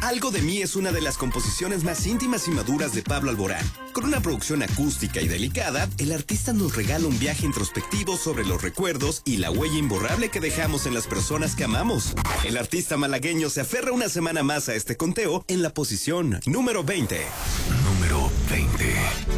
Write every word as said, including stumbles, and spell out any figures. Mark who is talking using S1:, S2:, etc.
S1: Algo de mí es una de las composiciones más íntimas y maduras de Pablo Alborán. Con una producción acústica y delicada, el artista nos regala un viaje introspectivo sobre los recuerdos y la huella imborrable que dejamos en las personas que amamos. El artista malagueño se aferra una semana más a este conteo en la posición número veinte.
S2: Número veinte.